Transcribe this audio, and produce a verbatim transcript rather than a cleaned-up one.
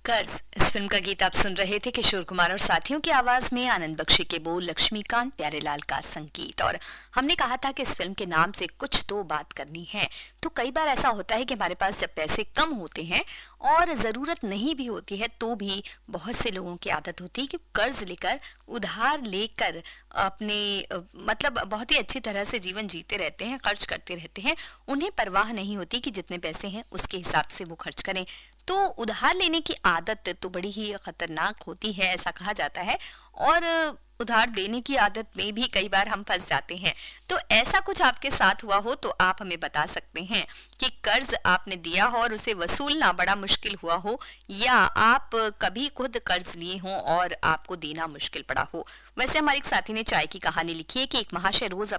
कर्ज इस फिल्म का गीत आप सुन रहे थे किशोर कुमार और साथियों की आवाज में, आनंद बख्शी के बोल, लक्ष्मीकांत प्यारेलाल का संगीत। और हमने कहा था कि इस फिल्म के नाम से कुछ तो बात करनी है। तो कई बार ऐसा होता है कि हमारे पास जब पैसे कम होते हैं और ज़रूरत नहीं भी होती है तो भी बहुत से लोगों की आदत होती है कि कर्ज लेकर, उधार लेकर अपने अ, मतलब बहुत ही अच्छी तरह से जीवन जीते रहते हैं, खर्च करते रहते हैं। उन्हें परवाह नहीं होती कि जितने पैसे हैं उसके हिसाब से वो खर्च करें। तो उधार लेने की आदत तो बड़ी ही खतरनाक होती है, ऐसा कहा जाता है। और उधार देने की आदत में भी कई बार हम फंस जाते हैं। तो ऐसा कुछ आपके साथ हुआ हो तो आप हमें बता सकते हैं कि कर्ज आपने दिया हो और उसे वसूलना बड़ा मुश्किल हुआ हो, या आप कभी खुद कर्ज लिए हो और आपको देना मुश्किल पड़ा हो। वैसे हमारे एक साथी ने चाय की कहानी लिखी है कि एक महाशय रोज